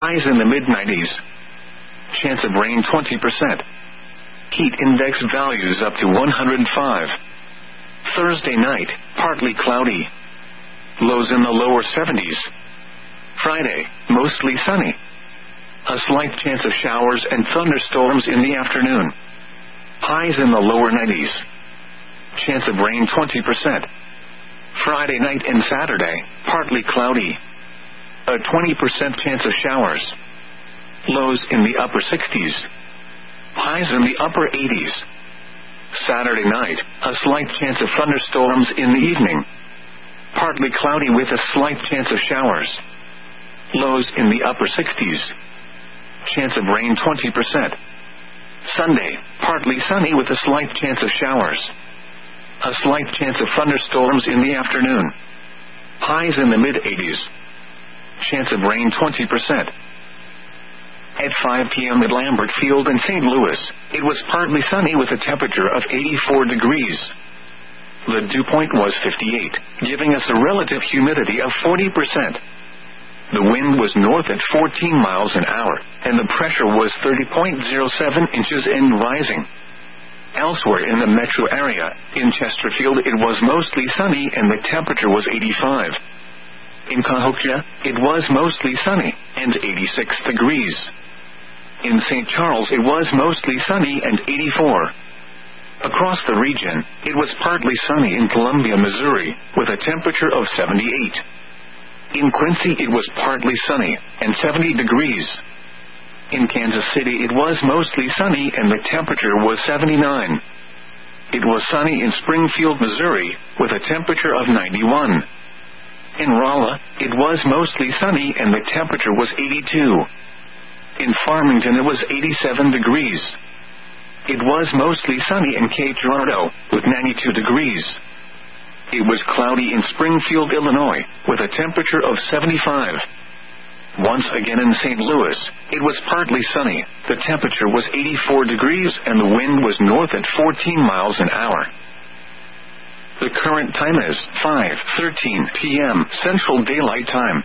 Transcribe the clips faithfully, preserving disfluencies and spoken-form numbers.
Highs in the mid nineties. Chance of rain twenty percent. Heat index values up to one hundred five. Thursday night, partly cloudy. Lows in the lower seventies. Friday, mostly sunny. A slight chance of showers and thunderstorms in the afternoon. Highs in the lower nineties. Chance of rain twenty percent. Friday night and Saturday, partly cloudy. A twenty percent chance of showers. Lows in the upper sixties. Highs in the upper eighties. Saturday night, a slight chance of thunderstorms in the evening. Partly cloudy with a slight chance of showers. Lows in the upper sixties. Chance of rain twenty percent. Sunday, partly sunny with a slight chance of showers. A slight chance of thunderstorms in the afternoon. Highs in the mid eighties. Chance of rain twenty percent. At five p.m. at Lambert Field in Saint Louis, it was partly sunny with a temperature of eighty-four degrees. The dew point was fifty-eight, giving us a relative humidity of forty percent. The wind was north at fourteen miles an hour, and the pressure was thirty point zero seven inches and rising. Elsewhere in the metro area, in Chesterfield it was mostly sunny and the temperature was eighty-five. In Cahokia, it was mostly sunny, and eighty-six degrees. In Saint Charles it was mostly sunny and eighty-four. Across the region, it was partly sunny in Columbia, Missouri, with a temperature of seventy-eight. In Quincy it was partly sunny, and seventy degrees. In Kansas City it was mostly sunny and the temperature was seventy-nine. It was sunny in Springfield, Missouri, with a temperature of ninety-one. In Rolla, it was mostly sunny and the temperature was eighty-two. In Farmington it was eighty-seven degrees. It was mostly sunny in Cape Girardeau, with ninety-two degrees. It was cloudy in Springfield, Illinois, with a temperature of seventy-five. Once again in Saint Louis, it was partly sunny, the temperature was eighty-four degrees and the wind was north at fourteen miles an hour. The current time is five thirteen p.m. Central Daylight Time.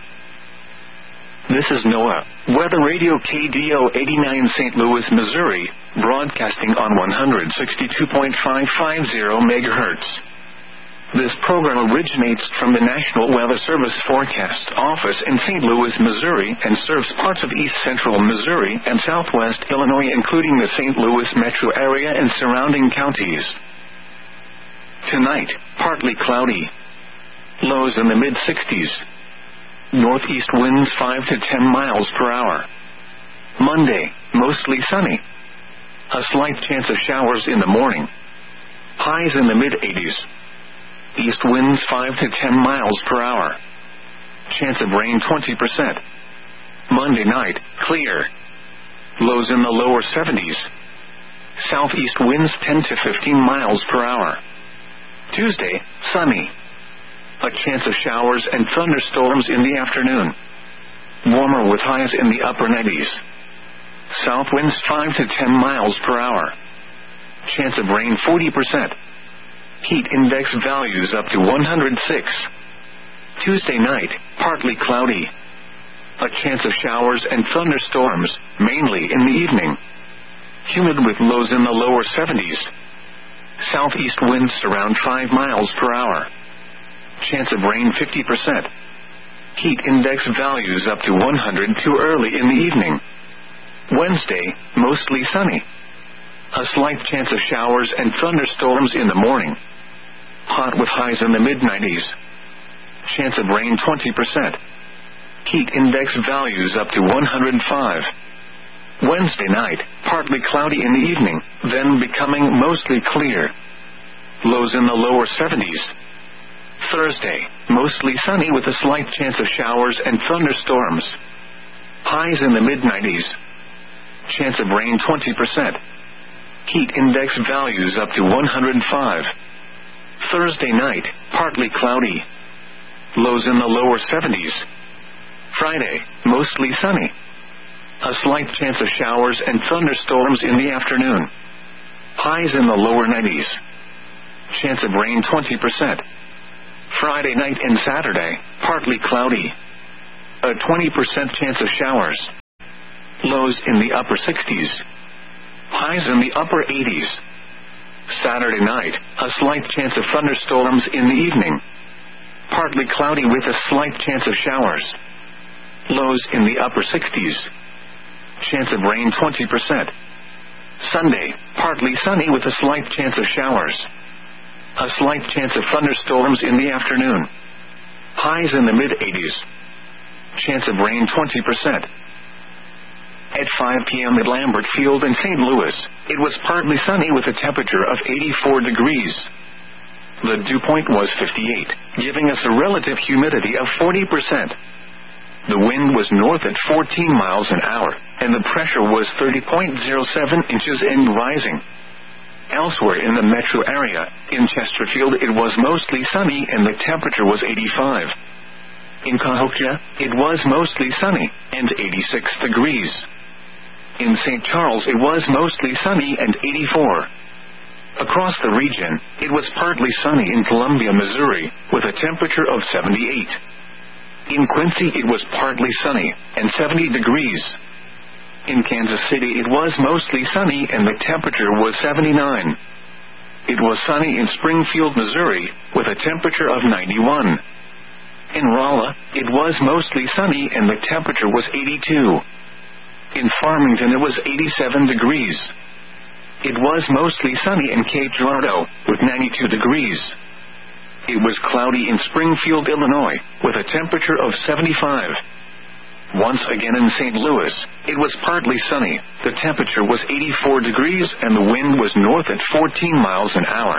This is NOAA, Weather Radio K D O eighty-nine Saint Louis, Missouri, broadcasting on one sixty-two point five five zero megahertz. This program originates from the National Weather Service Forecast Office in Saint Louis, Missouri, and serves parts of east central Missouri and southwest Illinois, including the Saint Louis metro area and surrounding counties. Tonight, partly cloudy. Lows in the mid sixties. Northeast winds five to ten miles per hour. Monday, mostly sunny. A slight chance of showers in the morning. Highs in the mid eighties. East winds five to ten miles per hour. Chance of rain twenty percent. Monday night, clear. Lows in the lower seventies. Southeast winds ten to fifteen miles per hour. Tuesday, sunny. A chance of showers and thunderstorms in the afternoon. Warmer with highs in the upper nineties. South winds five to ten miles per hour. Chance of rain forty percent. Heat index values up to one hundred six. Tuesday night, partly cloudy. A chance of showers and thunderstorms, mainly in the evening. Humid with lows in the lower seventies. Southeast winds around five miles per hour. Chance of rain fifty percent. Heat index values up to one hundred two early in the evening. Wednesday, mostly sunny. A slight chance of showers and thunderstorms in the morning. Hot with highs in the mid nineties. Chance of rain twenty percent. Heat index values up to one hundred five. Wednesday night, partly cloudy in the evening, then becoming mostly clear. Lows in the lower seventies. Thursday, mostly sunny with a slight chance of showers and thunderstorms. Highs in the mid nineties. Chance of rain twenty percent. Heat index values up to one hundred five. Thursday night, partly cloudy. Lows in the lower seventies. Friday, mostly sunny. A slight chance of showers and thunderstorms in the afternoon. Highs in the lower nineties. Chance of rain twenty percent. Friday night and Saturday, partly cloudy. A twenty percent chance of showers. Lows in the upper sixties. Highs in the upper eighties. Saturday night, a slight chance of thunderstorms in the evening. Partly cloudy with a slight chance of showers. Lows in the upper sixties. Chance of rain twenty percent. Sunday, partly sunny with a slight chance of showers. A slight chance of thunderstorms in the afternoon. Highs in the mid-eighties. Chance of rain twenty percent. At five p.m. at Lambert Field in Saint Louis, it was partly sunny with a temperature of eighty-four degrees. The dew point was fifty-eight, giving us a relative humidity of forty percent. The wind was north at fourteen miles an hour, and the pressure was thirty point zero seven inches and rising. Elsewhere in the metro area, in Chesterfield it was mostly sunny and the temperature was eighty-five. In Cahokia, it was mostly sunny, and eighty-six degrees. In Saint Charles it was mostly sunny and eighty-four. Across the region, it was partly sunny in Columbia, Missouri, with a temperature of seventy-eight. In Quincy it was partly sunny, and seventy degrees. In Kansas City it was mostly sunny and the temperature was seventy-nine. It was sunny in Springfield, Missouri, with a temperature of ninety-one. In Rolla, it was mostly sunny and the temperature was eighty-two. In Farmington it was eighty-seven degrees. It was mostly sunny in Cape Girardeau, with ninety-two degrees. It was cloudy in Springfield, Illinois, with a temperature of seventy-five. Once again in Saint Louis, it was partly sunny, the temperature was eighty-four degrees and the wind was north at fourteen miles an hour.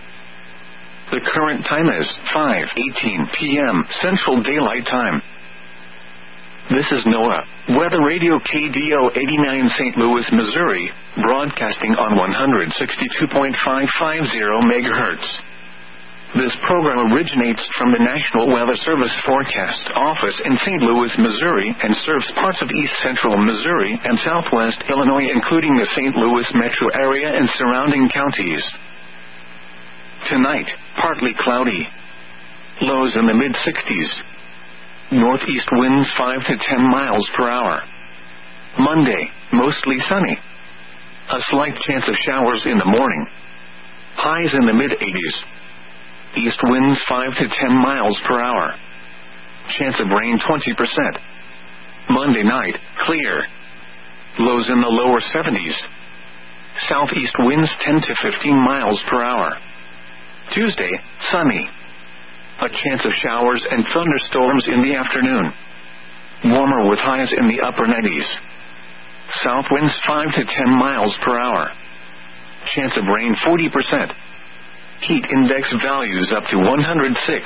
The current time is five eighteen p.m. Central Daylight Time. This is NOAA Weather Radio K D O eighty-nine Saint Louis, Missouri, broadcasting on one sixty-two point five five zero megahertz. This program originates from the National Weather Service Forecast Office in Saint Louis, Missouri, and serves parts of east central Missouri and southwest Illinois, including the Saint Louis metro area and surrounding counties. Tonight, partly cloudy. Lows in the mid-sixties. Northeast winds five to ten miles per hour. Monday, mostly sunny. A slight chance of showers in the morning. Highs in the mid-eighties. East winds five to ten miles per hour. Chance of rain twenty percent. Monday night, clear. Lows in the lower seventies. Southeast winds ten to fifteen miles per hour. Tuesday, sunny. A chance of showers and thunderstorms in the afternoon. Warmer with highs in the upper nineties. South winds five to ten miles per hour. Chance of rain forty percent. Heat index values up to one hundred six.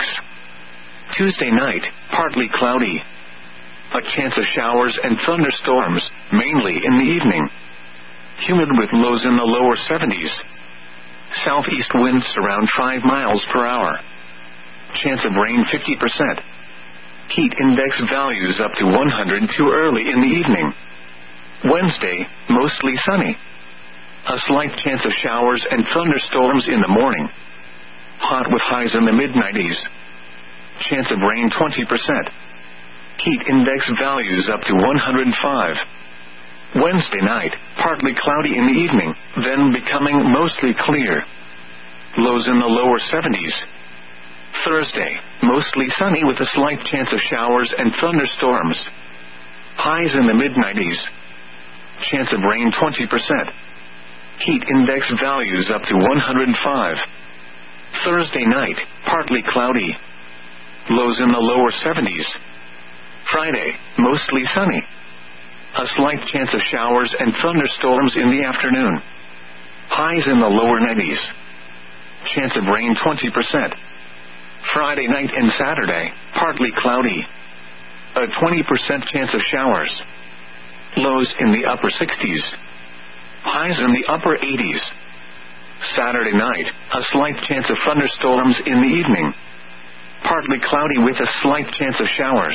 Tuesday night, partly cloudy. A chance of showers and thunderstorms, mainly in the evening. Humid with lows in the lower seventies. Southeast winds around five miles per hour. Chance of rain fifty percent. Heat index values up to one hundred two early in the evening. Wednesday, mostly sunny. A slight chance of showers and thunderstorms in the morning. Hot with highs in the mid nineties. Chance of rain twenty percent. Heat index values up to one hundred five. Wednesday night, partly cloudy in the evening, then becoming mostly clear. Lows in the lower seventies. Thursday, mostly sunny with a slight chance of showers and thunderstorms. Highs in the mid nineties. Chance of rain twenty percent. Heat index values up to one hundred five. Thursday night, partly cloudy. Lows in the lower seventies. Friday, mostly sunny. A slight chance of showers and thunderstorms in the afternoon. Highs in the lower nineties. Chance of rain twenty percent. Friday night and Saturday, partly cloudy. A twenty percent chance of showers. Lows in the upper sixties. Highs in the upper eighties. Saturday night, a slight chance of thunderstorms in the evening. Partly cloudy with a slight chance of showers.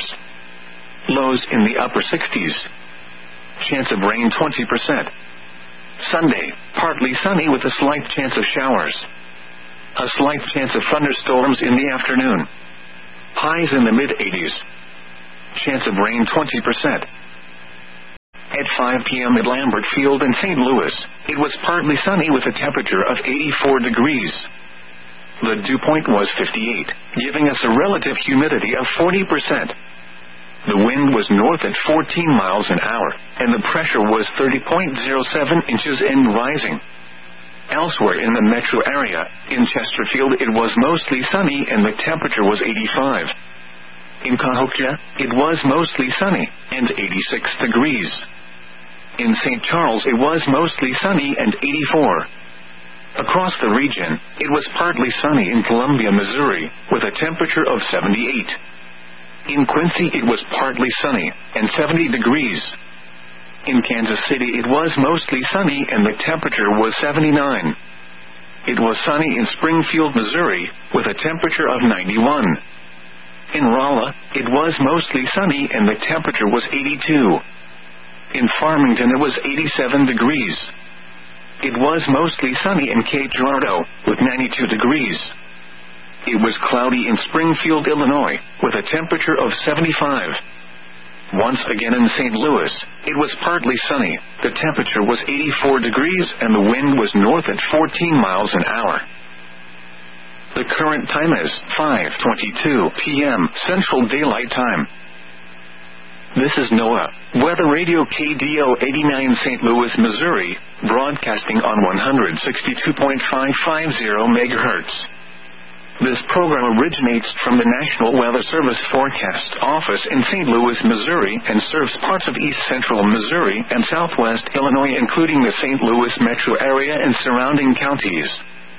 Lows in the upper sixties. Chance of rain twenty percent. Sunday, partly sunny with a slight chance of showers. A slight chance of thunderstorms in the afternoon. Highs in the mid eighties. Chance of rain twenty percent. At five p.m. at Lambert Field in Saint Louis, it was partly sunny with a temperature of eighty-four degrees. The dew point was fifty-eight, giving us a relative humidity of forty percent. The wind was north at fourteen miles an hour, and the pressure was thirty point zero seven inches and rising. Elsewhere in the metro area, in Chesterfield it was mostly sunny and the temperature was eighty-five. In Cahokia, it was mostly sunny, and eighty-six degrees. In Saint Charles it was mostly sunny and eighty-four. Across the region, it was partly sunny in Columbia, Missouri, with a temperature of seventy-eight. In Quincy it was partly sunny, and seventy degrees. In Kansas City it was mostly sunny and the temperature was seventy-nine. It was sunny in Springfield, Missouri, with a temperature of ninety-one. In Rolla, it was mostly sunny and the temperature was eighty-two. In Farmington it was eighty-seven degrees. It was mostly sunny in Cape Girardeau, with ninety-two degrees. It was cloudy in Springfield, Illinois, with a temperature of seventy-five. Once again in Saint Louis, it was partly sunny, the temperature was eighty-four degrees and the wind was north at fourteen miles an hour. The current time is five twenty-two p.m. Central Daylight Time. This is NOAA, Weather Radio K D O eighty-nine Saint Louis, Missouri, broadcasting on one sixty-two point five five zero megahertz. This program originates from the National Weather Service Forecast Office in Saint Louis, Missouri, and serves parts of east central Missouri and southwest Illinois, including the Saint Louis metro area and surrounding counties.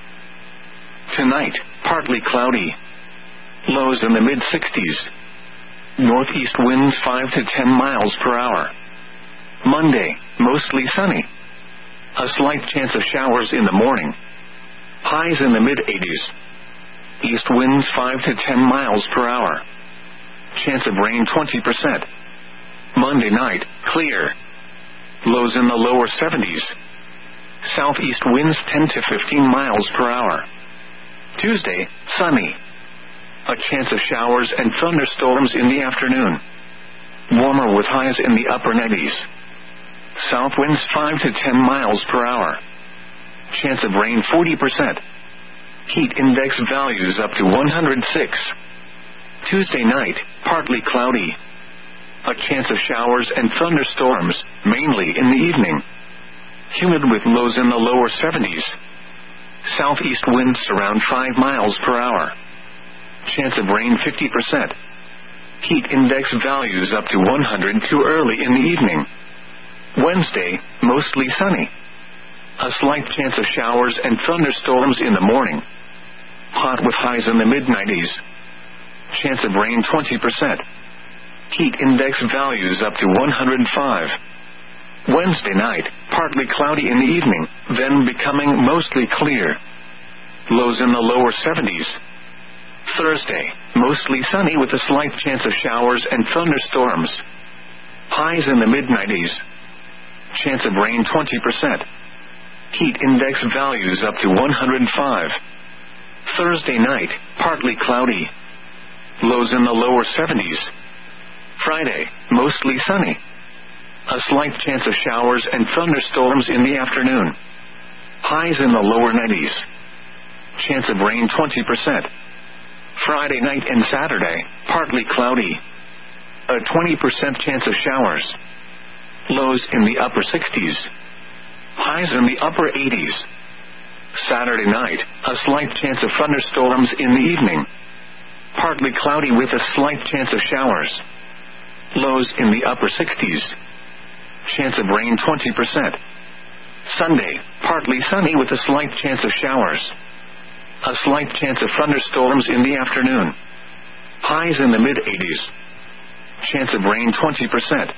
Tonight, partly cloudy. Lows in the mid-sixties. Northeast winds five to ten miles per hour. Monday, mostly sunny. A slight chance of showers in the morning. Highs in the mid-eighties. East winds five to ten miles per hour. Chance of rain twenty percent. Monday night, clear. Lows in the lower seventies. Southeast winds ten to fifteen miles per hour. Tuesday, sunny. A chance of showers and thunderstorms in the afternoon. Warmer with highs in the upper nineties. South winds five to ten miles per hour. Chance of rain forty percent. Heat index values up to one hundred six. Tuesday night, partly cloudy. A chance of showers and thunderstorms, mainly in the evening. Humid with lows in the lower seventies. Southeast winds around five miles per hour. Chance of rain fifty percent. Heat index values up to one hundred two early in the evening. Wednesday, mostly sunny. A slight chance of showers and thunderstorms in the morning. Hot with highs in the mid-nineties. Chance of rain twenty percent. Heat index values up to one hundred five. Wednesday night, partly cloudy in the evening, then becoming mostly clear. Lows in the lower seventies. Thursday, mostly sunny with a slight chance of showers and thunderstorms. Highs in the mid-nineties. Chance of rain twenty percent. Heat index values up to one hundred five. Thursday night, partly cloudy. Lows in the lower seventies. Friday, mostly sunny. A slight chance of showers and thunderstorms in the afternoon. Highs in the lower nineties. Chance of rain twenty percent. Friday night and Saturday, partly cloudy. A twenty percent chance of showers. Lows in the upper sixties. Highs in the upper eighties. Saturday night, a slight chance of thunderstorms in the evening. Partly cloudy with a slight chance of showers. Lows in the upper sixties. Chance of rain twenty percent. Sunday, partly sunny with a slight chance of showers. A slight chance of thunderstorms in the afternoon. Highs in the mid-eighties. Chance of rain twenty percent.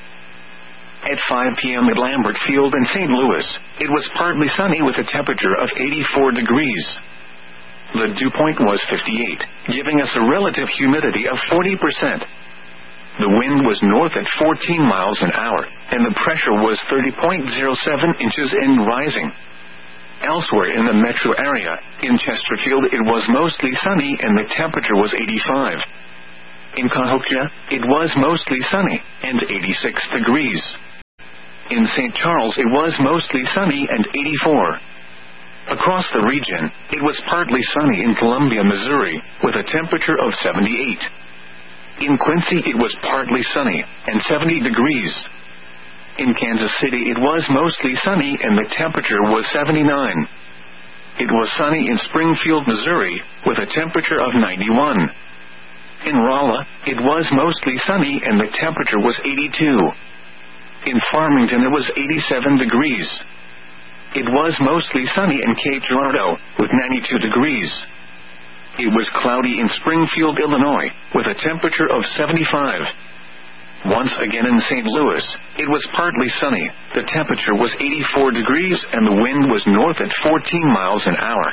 At five p.m. at Lambert Field in Saint Louis, it was partly sunny with a temperature of eighty-four degrees. The dew point was fifty-eight, giving us a relative humidity of forty percent. The wind was north at fourteen miles an hour, and the pressure was thirty point zero seven inches and rising. Elsewhere in the metro area, in Chesterfield it was mostly sunny and the temperature was eighty-five. In Cahokia, it was mostly sunny, and eighty-six degrees. In Saint Charles it was mostly sunny and eighty-four. Across the region, it was partly sunny in Columbia, Missouri, with a temperature of seventy-eight. In Quincy it was partly sunny, and seventy degrees. In Kansas City it was mostly sunny and the temperature was seventy-nine. It was sunny in Springfield, Missouri, with a temperature of ninety-one. In Rolla, it was mostly sunny and the temperature was eighty-two. In Farmington it was eighty-seven degrees. It was mostly sunny in Cape Girardeau, with ninety-two degrees. It was cloudy in Springfield, Illinois, with a temperature of seventy-five. Once again in Saint Louis, it was partly sunny, the temperature was eighty-four degrees and the wind was north at fourteen miles an hour.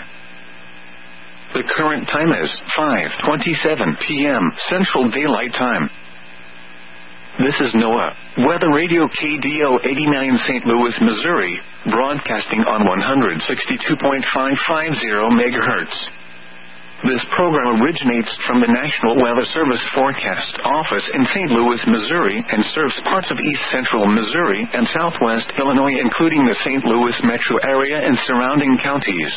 The current time is five twenty-seven p m Central Daylight Time. This is NOAA Weather Radio K D O eighty-nine Saint Louis, Missouri, broadcasting on one sixty-two point five five zero megahertz. This program originates from the National Weather Service Forecast Office in Saint Louis, Missouri, and serves parts of east central Missouri and southwest Illinois, including the Saint Louis metro area and surrounding counties.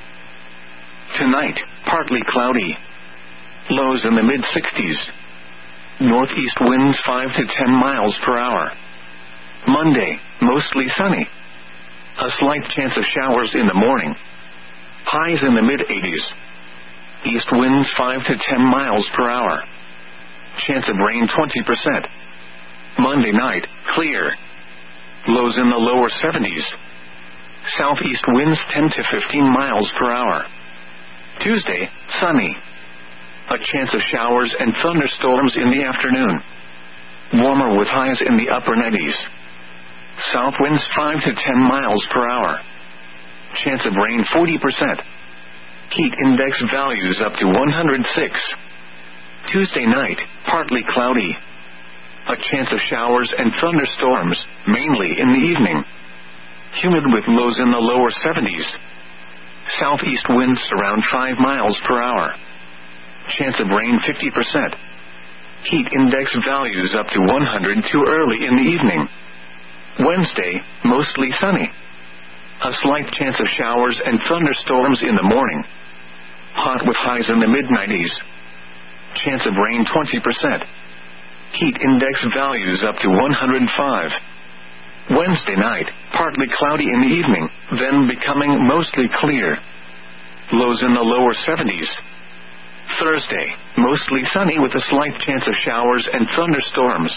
Tonight, partly cloudy. Lows in the mid sixties. Northeast winds five to ten miles per hour. Monday, mostly sunny. A slight chance of showers in the morning. Highs in the mid eighties. East winds five to ten miles per hour. Chance of rain twenty percent. Monday night, clear. Lows in the lower seventies. Southeast winds ten to fifteen miles per hour. Tuesday, sunny. A chance of showers and thunderstorms in the afternoon. Warmer with highs in the upper nineties. South winds five to ten miles per hour. Chance of rain forty percent. Heat index values up to one hundred six. Tuesday night, partly cloudy. A chance of showers and thunderstorms, mainly in the evening. Humid with lows in the lower seventies. Southeast winds around five miles per hour. Chance of rain fifty percent. Heat index values up to one hundred two early in the evening. Wednesday, mostly sunny. A slight chance of showers and thunderstorms in the morning. Hot with highs in the mid nineties. Chance of rain twenty percent. Heat index values up to one hundred five. Wednesday night, partly cloudy in the evening, then becoming mostly clear. Lows in the lower seventies. Thursday, mostly sunny with a slight chance of showers and thunderstorms.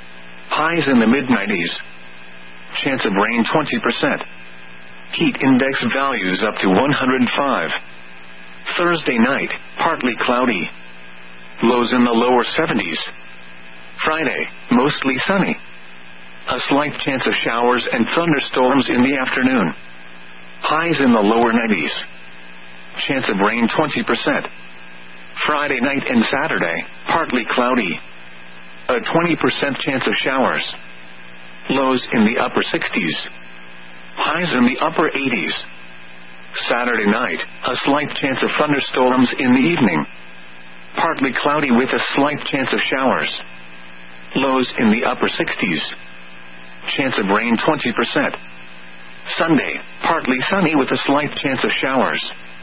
Highs in the mid nineties. Chance of rain twenty percent. Heat index values up to one hundred five. Thursday night, partly cloudy. Lows in the lower seventies. Friday, mostly sunny. A slight chance of showers and thunderstorms in the afternoon. Highs in the lower nineties. Chance of rain twenty percent. Friday night and Saturday, partly cloudy. A twenty percent chance of showers. Lows in the upper sixties. Highs in the upper eighties. Saturday night, a slight chance of thunderstorms in the evening. Partly cloudy with a slight chance of showers. Lows in the upper sixties. Chance of rain twenty percent. Sunday, partly sunny with a slight chance of showers.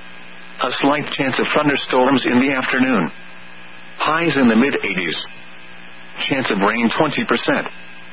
A slight chance of thunderstorms in the afternoon. Highs in the mid eighties. Chance of rain twenty percent.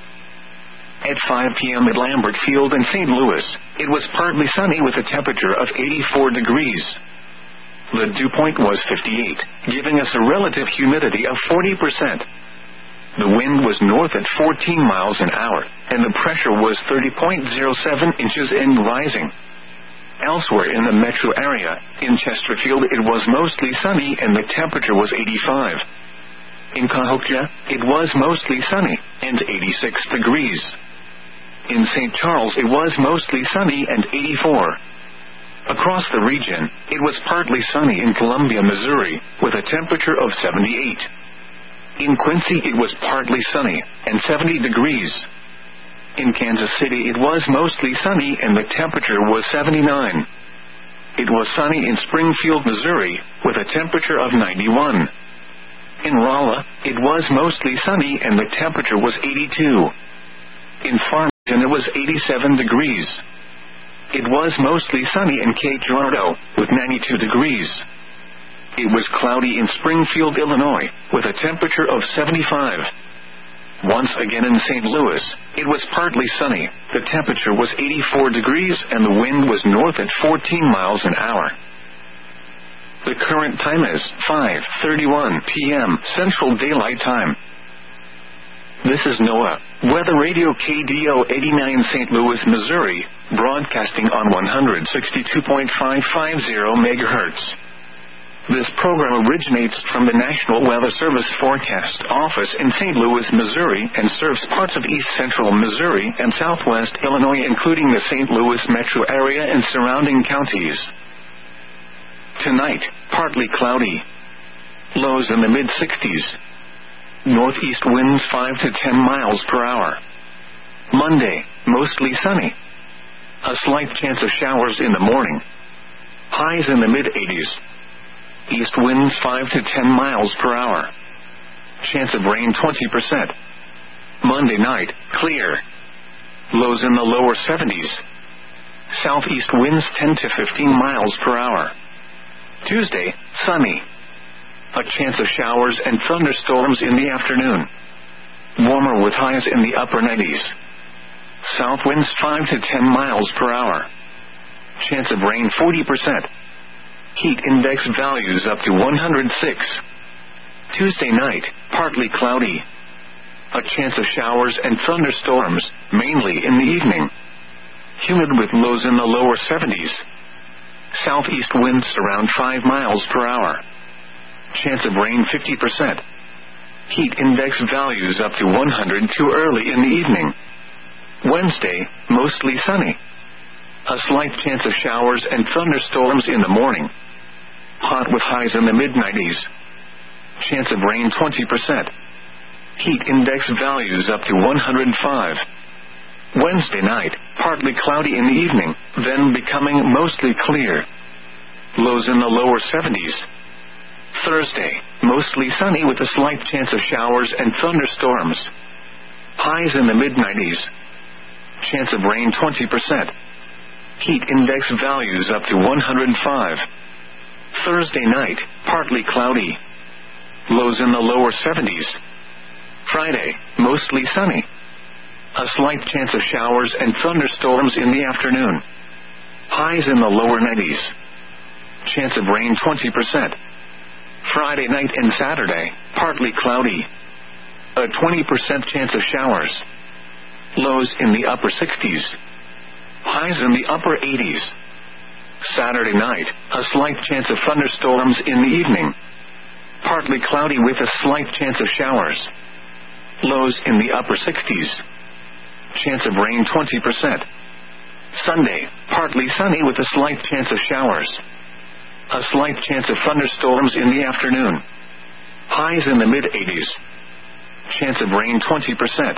At five p m at Lambert Field in Saint Louis, it was partly sunny with a temperature of eighty-four degrees. The dew point was fifty-eight, giving us a relative humidity of forty percent. The wind was north at fourteen miles an hour, and the pressure was thirty point zero seven inches and rising. Elsewhere in the metro area, in Chesterfield it was mostly sunny and the temperature was eighty-five. In Cahokia, it was mostly sunny, and eighty-six degrees. In Saint Charles it was mostly sunny and eighty-four. Across the region, it was partly sunny in Columbia, Missouri, with a temperature of seventy-eight. In Quincy it was partly sunny, and seventy degrees. In Kansas City it was mostly sunny and the temperature was seventy-nine. It was sunny in Springfield, Missouri, with a temperature of ninety-one. In Rolla, it was mostly sunny and the temperature was eighty-two. In Farmington Farmington it was eighty-seven degrees. It was mostly sunny in Cape Girardeau, with ninety-two degrees. It was cloudy in Springfield, Illinois, with a temperature of seventy-five. Once again in Saint Louis, it was partly sunny. The temperature was eighty-four degrees and the wind was north at fourteen miles an hour. The current time is five thirty-one p.m. Central Daylight Time. This is NOAA Weather Radio K D O eighty-nine Saint Louis, Missouri, broadcasting on one sixty-two point five five zero megahertz. This program originates from the National Weather Service Forecast Office in Saint Louis, Missouri, and serves parts of east central Missouri and southwest Illinois, including the Saint Louis metro area and surrounding counties. Tonight, partly cloudy. Lows in the mid sixties. Northeast winds five to ten miles per hour. Monday, mostly sunny. A slight chance of showers in the morning. Highs in the mid eighties. East winds five to ten miles per hour. Chance of rain twenty percent. Monday night, clear. Lows in the lower seventies. Southeast winds ten to fifteen miles per hour. Tuesday, sunny. A chance of showers and thunderstorms in the afternoon. Warmer with highs in the upper nineties. South winds five to ten miles per hour. Chance of rain forty percent. Heat index values up to one hundred six. Tuesday night, partly cloudy. A chance of showers and thunderstorms, mainly in the evening. Humid with lows in the lower seventies. Southeast winds around five miles per hour. Chance of rain fifty percent. Heat index values up to one hundred two early in the evening. Wednesday, mostly sunny. A slight chance of showers and thunderstorms in the morning. Hot with highs in the mid nineties. Chance of rain twenty percent. Heat index values up to one hundred five. Wednesday night, partly cloudy in the evening, then becoming mostly clear. Lows in the lower seventies. Thursday, mostly sunny with a slight chance of showers and thunderstorms. Highs in the mid nineties. Chance of rain twenty percent. Heat index values up to one hundred five. Thursday night, partly cloudy. Lows in the lower seventies. Friday, mostly sunny. A slight chance of showers and thunderstorms in the afternoon. Highs in the lower nineties. Chance of rain twenty percent. Friday night and Saturday, partly cloudy. A twenty percent chance of showers. Lows in the upper sixties. Highs in the upper eighties. Saturday night, a slight chance of thunderstorms in the evening. Partly cloudy with a slight chance of showers. Lows in the upper sixties. Chance of rain twenty percent. Sunday, partly sunny with a slight chance of showers. A slight chance of thunderstorms in the afternoon. Highs in the mid eighties. Chance of rain twenty percent.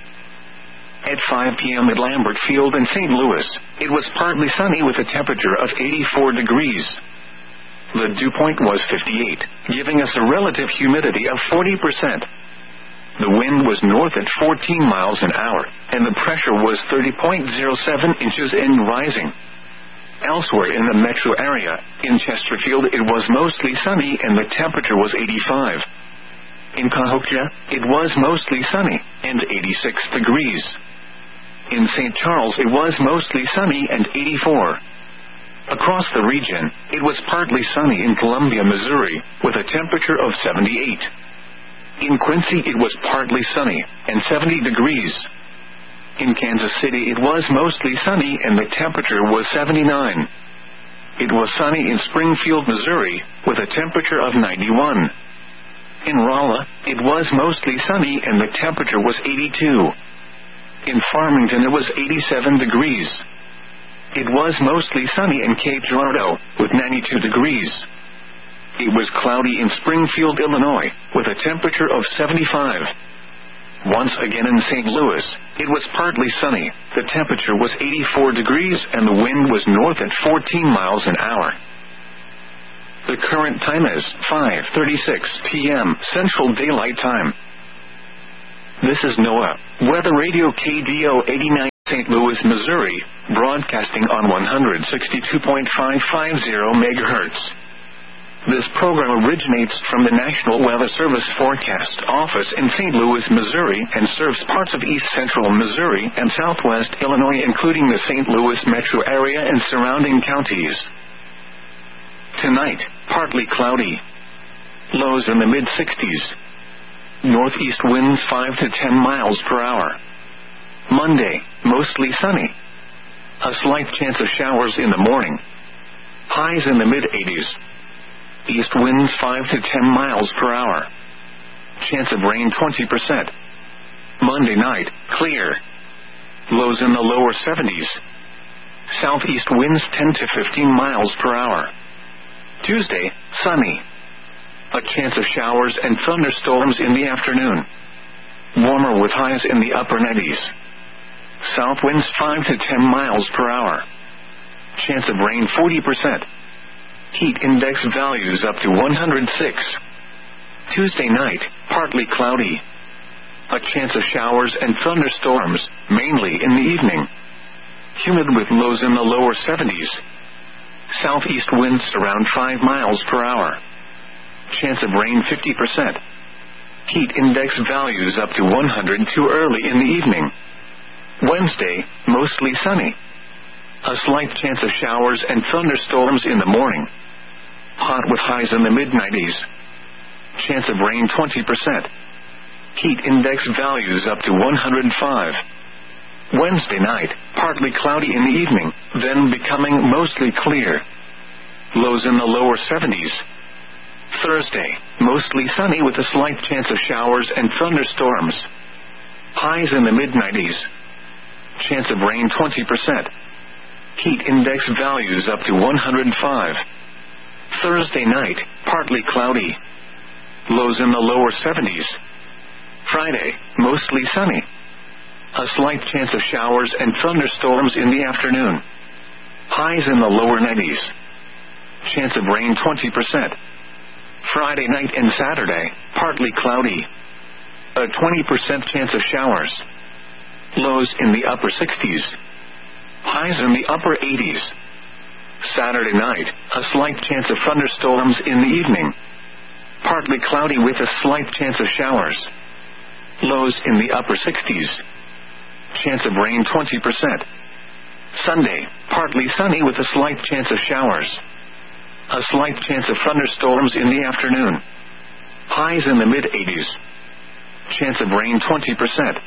At five p.m. at Lambert Field in Saint Louis, it was partly sunny with a temperature of eighty-four degrees. The dew point was fifty-eight, giving us a relative humidity of forty percent. The wind was north at fourteen miles an hour, and the pressure was thirty point zero seven inches and rising. Elsewhere in the metro area, in Chesterfield it was mostly sunny and the temperature was eighty-five. In Cahokia, it was mostly sunny, and eighty-six degrees. In Saint Charles it was mostly sunny and eighty-four. Across the region, it was partly sunny in Columbia, Missouri, with a temperature of seventy-eight. In Quincy it was partly sunny, and seventy degrees. In Kansas City it was mostly sunny and the temperature was seventy-nine. It was sunny in Springfield, Missouri, with a temperature of ninety-one. In Rolla, it was mostly sunny and the temperature was eighty-two. In Farmington it was eighty-seven degrees. It was mostly sunny in Cape Girardeau, with ninety-two degrees. It was cloudy in Springfield, Illinois, with a temperature of seventy-five. Once again in Saint Louis, it was partly sunny. The temperature was eighty-four degrees and the wind was north at fourteen miles an hour. The current time is five thirty-six p.m. Central Daylight Time. This is NOAA Weather Radio K D O eighty-nine. Saint Louis, Missouri, broadcasting on one sixty-two point five five zero megahertz. This program originates from the National Weather Service Forecast Office in Saint Louis, Missouri, and serves parts of east central Missouri and southwest Illinois, including the Saint Louis metro area and surrounding counties. Tonight, partly cloudy. Lows in the mid sixties. Northeast winds five to ten miles per hour. Monday, mostly sunny. A slight chance of showers in the morning. Highs in the mid eighties. East winds five to ten miles per hour. Chance of rain twenty percent. Monday night, clear. Lows in the lower seventies. Southeast winds ten to fifteen miles per hour. Tuesday, sunny. A chance of showers and thunderstorms in the afternoon. Warmer with highs in the upper nineties. South winds five to ten miles per hour. Chance of rain forty percent. Heat index values up to one hundred six. Tuesday night, partly cloudy. A chance of showers and thunderstorms, mainly in the evening. Humid with lows in the lower seventies. Southeast winds around five miles per hour. Chance of rain fifty percent. Heat index values up to one hundred two early in the evening. Wednesday, mostly sunny. A slight chance of showers and thunderstorms in the morning. Hot with highs in the mid nineties. Chance of rain twenty percent. Heat index values up to one hundred five. Wednesday night, partly cloudy in the evening, then becoming mostly clear. Lows in the lower seventies. Thursday, mostly sunny with a slight chance of showers and thunderstorms. Highs in the mid nineties. Chance of rain twenty percent. Heat index values up to one hundred five. Thursday night, partly cloudy. Lows in the lower seventies. Friday, mostly sunny. A slight chance of showers and thunderstorms in the afternoon. Highs in the lower nineties. Chance of rain twenty percent. Friday night and Saturday, partly cloudy. A twenty percent chance of showers. Lows in the upper sixties. Highs in the upper eighties. Saturday night, a slight chance of thunderstorms in the evening. Partly cloudy with a slight chance of showers. Lows in the upper sixties. Chance of rain twenty percent. Sunday, partly sunny with a slight chance of showers. A slight chance of thunderstorms in the afternoon. Highs in the mid eighties. Chance of rain twenty percent.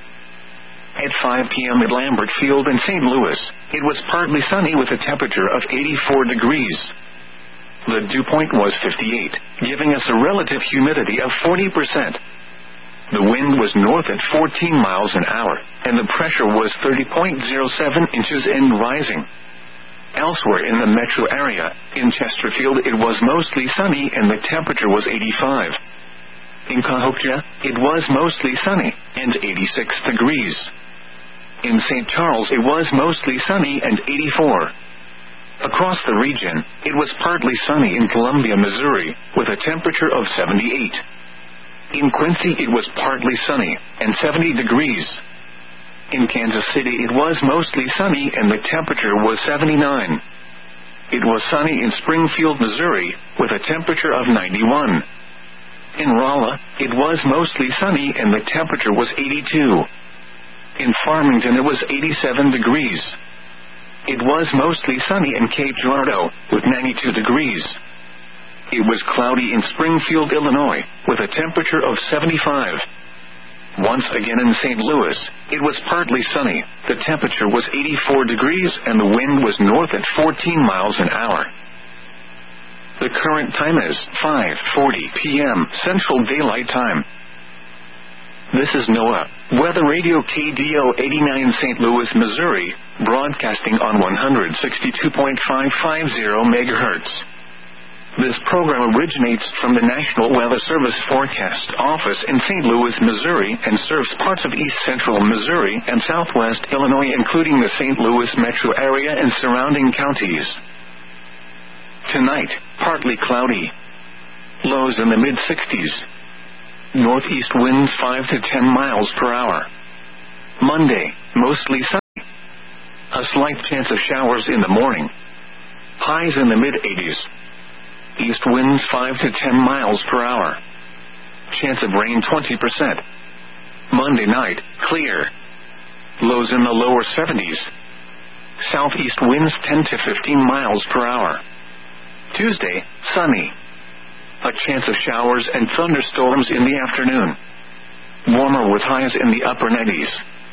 At five p.m. at Lambert Field in Saint Louis, it was partly sunny with a temperature of eighty-four degrees. The dew point was fifty-eight, giving us a relative humidity of forty percent. The wind was north at fourteen miles an hour, and the pressure was thirty point zero seven inches and rising. Elsewhere in the metro area, in Chesterfield, it was mostly sunny and the temperature was eighty-five. In Cahokia, it was mostly sunny and eighty-six degrees. In Saint Charles, it was mostly sunny and eighty-four. Across the region, it was partly sunny in Columbia, Missouri, with a temperature of seventy-eight. In Quincy, it was partly sunny and seventy degrees. In Kansas City, it was mostly sunny and the temperature was seventy-nine. It was sunny in Springfield, Missouri, with a temperature of ninety-one. In Rolla, it was mostly sunny and the temperature was eighty-two. In Farmington, it was eighty-seven degrees. It was mostly sunny in Cape Girardeau, with ninety-two degrees. It was cloudy in Springfield, Illinois, with a temperature of seventy-five. Once again in Saint Louis, it was partly sunny, the temperature was eighty-four degrees and the wind was north at fourteen miles an hour. The current time is five forty p.m. Central Daylight Time. This is NOAA, Weather Radio K D O eighty-nine Saint Louis, Missouri, broadcasting on one sixty-two point five five zero megahertz. This program originates from the National Weather Service Forecast Office in Saint Louis, Missouri, and serves parts of east central Missouri and southwest Illinois, including the Saint Louis metro area and surrounding counties. Tonight, partly cloudy. Lows in the mid sixties. Northeast winds five to ten miles per hour. Monday, mostly sunny. A slight chance of showers in the morning. Highs in the mid-eighties. East winds five to ten miles per hour. Chance of rain twenty percent. Monday night, clear. Lows in the lower seventies. Southeast winds ten to fifteen miles per hour. Tuesday, sunny. A chance of showers and thunderstorms in the afternoon. Warmer with highs in the upper nineties.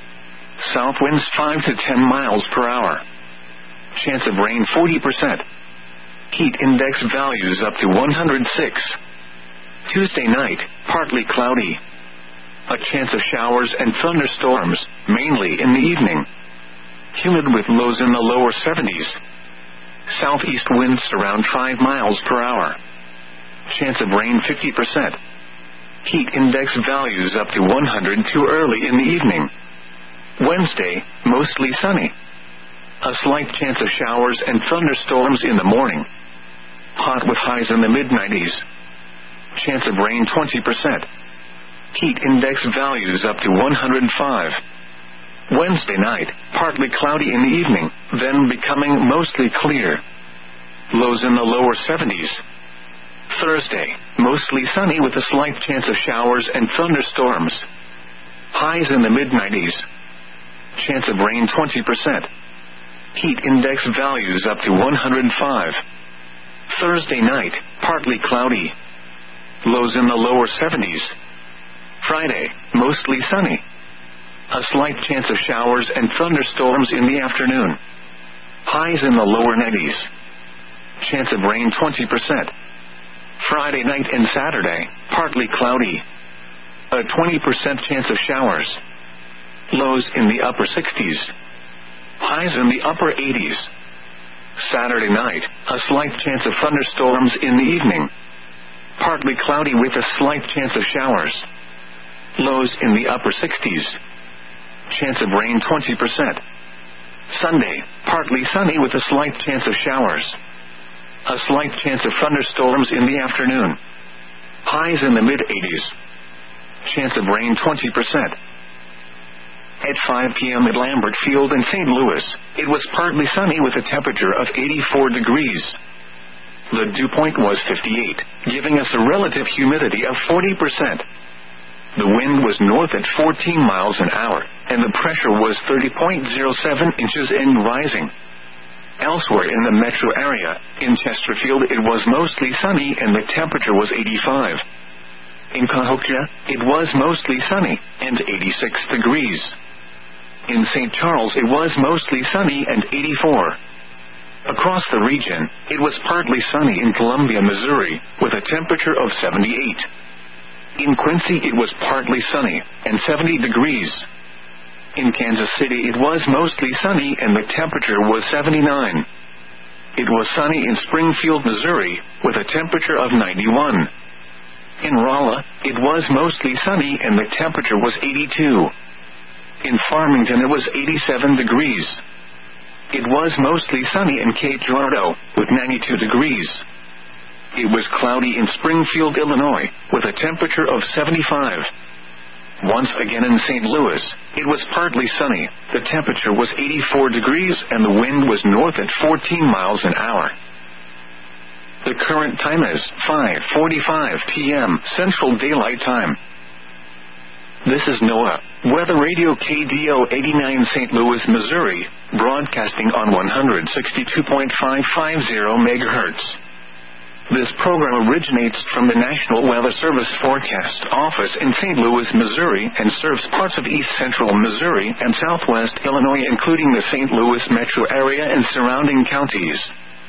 South winds five to ten miles per hour. Chance of rain forty percent. Heat index values up to one hundred six. Tuesday night, partly cloudy. A chance of showers and thunderstorms, mainly in the evening. Humid with lows in the lower seventies. Southeast winds around five miles per hour. Chance of rain fifty percent. Heat index values up to one hundred two early in the evening. Wednesday, mostly sunny. A slight chance of showers and thunderstorms in the morning. Hot with highs in the mid-nineties. Chance of rain twenty percent. Heat index values up to one hundred five. Wednesday night, partly cloudy in the evening, then becoming mostly clear. Lows in the lower seventies. Thursday, mostly sunny with a slight chance of showers and thunderstorms. Highs in the mid-nineties. Chance of rain twenty percent. Heat index values up to one hundred five. Thursday night, partly cloudy. Lows in the lower seventies. Friday, mostly sunny. A slight chance of showers and thunderstorms in the afternoon. Highs in the lower nineties. Chance of rain twenty percent. Friday night and Saturday, partly cloudy. A twenty percent chance of showers. Lows in the upper sixties. Highs in the upper eighties. Saturday night, a slight chance of thunderstorms in the evening. Partly cloudy with a slight chance of showers. Lows in the upper sixties. Chance of rain twenty percent. Sunday, partly sunny with a slight chance of showers. A slight chance of thunderstorms in the afternoon. Highs in the mid-eighties. Chance of rain twenty percent. At five p.m. at Lambert Field in Saint Louis, it was partly sunny with a temperature of eighty-four degrees. The dew point was fifty-eight, giving us a relative humidity of forty percent. The wind was north at fourteen miles an hour, and the pressure was thirty point zero seven inches and rising. Elsewhere in the metro area, in Chesterfield it was mostly sunny and the temperature was eighty-five. In Cahokia, it was mostly sunny, and eighty-six degrees. In Saint Charles it was mostly sunny and eighty-four. Across the region, it was partly sunny in Columbia, Missouri, with a temperature of seventy-eight. In Quincy it was partly sunny, and seventy degrees. In Kansas City it was mostly sunny and the temperature was seventy-nine. It was sunny in Springfield, Missouri, with a temperature of ninety-one. In Rolla, it was mostly sunny and the temperature was eighty-two. In Farmington it was eighty-seven degrees. It was mostly sunny in Cape Girardeau, with ninety-two degrees. It was cloudy in Springfield, Illinois, with a temperature of seventy-five. Once again in Saint Louis, it was partly sunny, the temperature was eighty-four degrees and the wind was north at fourteen miles an hour. The current time is five forty-five p.m. Central Daylight Time. This is NOAA, Weather Radio K D O eighty-nine Saint Louis, Missouri, broadcasting on one hundred sixty-two point five five zero megahertz. This program originates from the National Weather Service Forecast Office in Saint Louis, Missouri, and serves parts of east central Missouri and southwest Illinois, including the Saint Louis metro area and surrounding counties.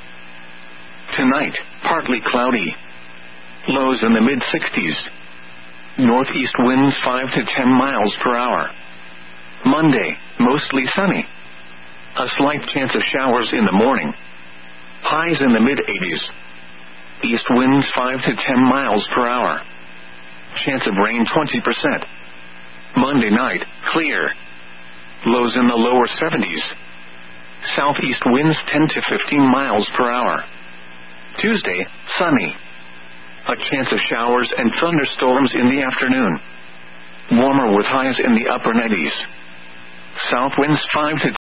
Tonight, partly cloudy. Lows in the mid-sixties. Northeast winds five to ten miles per hour. Monday, mostly sunny. A slight chance of showers in the morning. Highs in the mid-eighties. East winds five to ten miles per hour. Chance of rain twenty percent. Monday night, clear. Lows in the lower seventies. Southeast winds ten to fifteen miles per hour. Tuesday, sunny. A chance of showers and thunderstorms in the afternoon. Warmer with highs in the upper nineties. South winds five to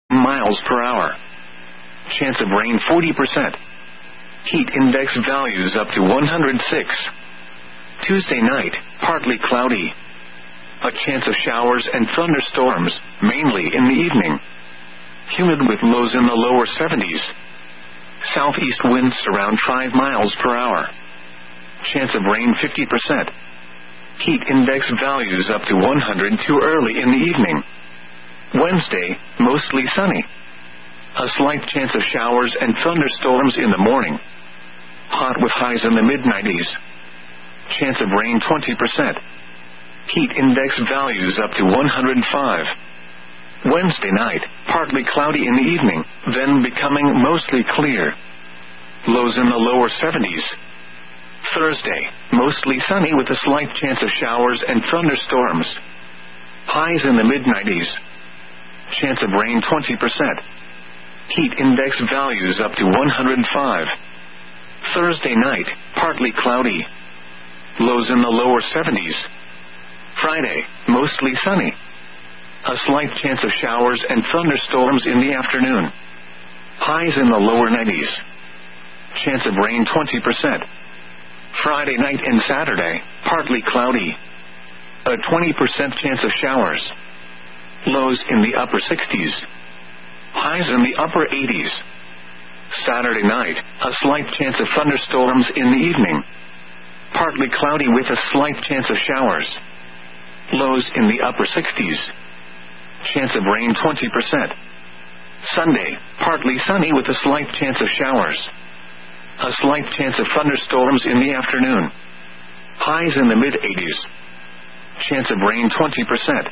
miles per hour. Chance of rain forty percent. Heat index values up to one hundred six. Tuesday night, partly cloudy. A chance of showers and thunderstorms, mainly in the evening. Humid with lows in the lower seventies. Southeast winds around five miles per hour. Chance of rain fifty percent. Heat index values up to one hundred two early in the evening. Wednesday, mostly sunny. A slight chance of showers and thunderstorms in the morning. Hot with highs in the mid nineties. Chance of rain twenty percent. Heat index values up to one hundred five. Wednesday night, partly cloudy in the evening, then becoming mostly clear. Lows in the lower seventies. Thursday, mostly sunny with a slight chance of showers and thunderstorms. Highs in the mid nineties. Chance of rain twenty percent. Heat index values up to one hundred five. Thursday night, partly cloudy. Lows in the lower seventies. Friday, mostly sunny. A slight chance of showers and thunderstorms in the afternoon. Highs in the lower nineties. Chance of rain twenty percent. Friday night and Saturday, partly cloudy. A twenty percent chance of showers. Lows in the upper sixties. Highs in the upper eighties. Saturday night, a slight chance of thunderstorms in the evening. Partly cloudy with a slight chance of showers. Lows in the upper sixties. Chance of rain twenty percent. Sunday, partly sunny with a slight chance of showers. A slight chance of thunderstorms in the afternoon. Highs in the mid eighties. Chance of rain twenty percent.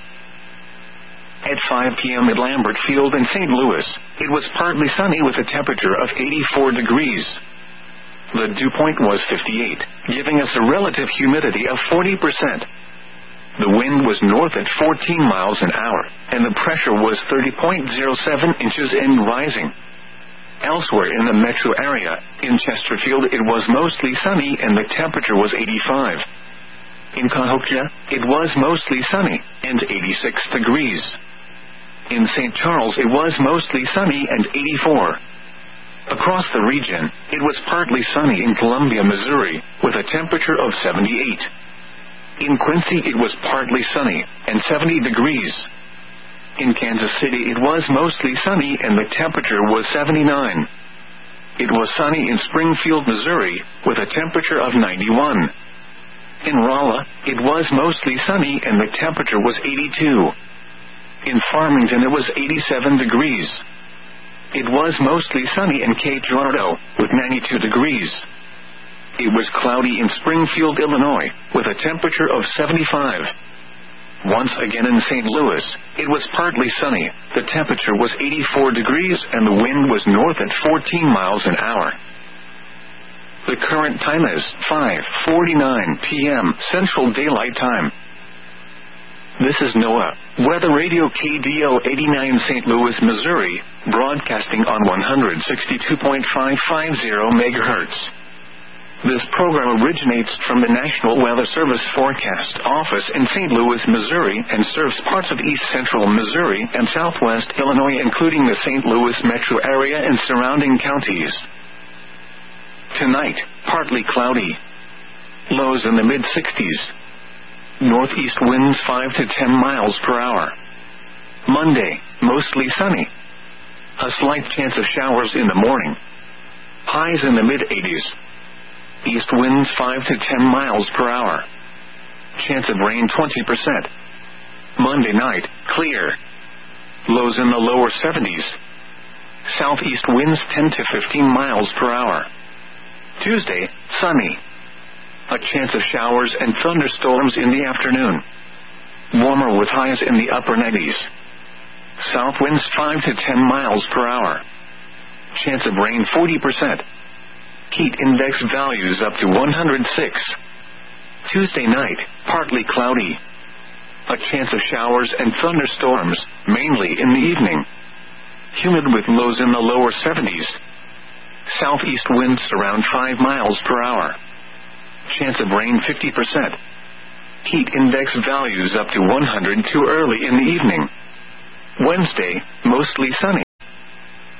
At five p.m. at Lambert Field in Saint Louis, it was partly sunny with a temperature of eighty-four degrees. The dew point was fifty-eight, giving us a relative humidity of forty percent. The wind was north at fourteen miles an hour, and the pressure was thirty point zero seven inches and rising. Elsewhere in the metro area, in Chesterfield it was mostly sunny and the temperature was eighty-five. In Cahokia, it was mostly sunny, and eighty-six degrees. In Saint Charles it was mostly sunny and eighty-four. Across the region, it was partly sunny in Columbia, Missouri, with a temperature of seventy-eight. In Quincy it was partly sunny, and seventy degrees. In Kansas City it was mostly sunny and the temperature was seventy-nine. It was sunny in Springfield, Missouri, with a temperature of ninety-one. In Rolla, it was mostly sunny and the temperature was eighty-two. In Farmington it was eighty-seven degrees. It was mostly sunny in Cape Girardeau, with ninety-two degrees. It was cloudy in Springfield, Illinois, with a temperature of seventy-five. Once again in Saint Louis, it was partly sunny, the temperature was eighty-four degrees and the wind was north at fourteen miles an hour. The current time is five forty-nine p.m. Central Daylight Time. This is NOAA, Weather Radio K D O eighty-nine Saint Louis, Missouri, broadcasting on one sixty-two point five five zero megahertz. This program originates from the National Weather Service Forecast Office in Saint Louis, Missouri, and serves parts of east central Missouri and southwest Illinois, including the Saint Louis metro area and surrounding counties. Tonight, partly cloudy. Lows in the mid sixties. Northeast winds five to ten miles per hour. Monday, mostly sunny. A slight chance of showers in the morning. Highs in the mid eighties. East winds five to ten miles per hour. Chance of rain twenty percent. Monday night, clear. Lows in the lower seventies. Southeast winds ten to fifteen miles per hour. Tuesday, sunny. A chance of showers and thunderstorms in the afternoon. Warmer with highs in the upper nineties. South winds five to ten miles per hour. Chance of rain forty percent. Heat index values up to one hundred six. Tuesday night, partly cloudy. A chance of showers and thunderstorms, mainly in the evening. Humid with lows in the lower seventies. Southeast winds around five miles per hour. Chance of rain fifty percent. Heat index values up to one hundred two early in the evening. Wednesday, mostly sunny.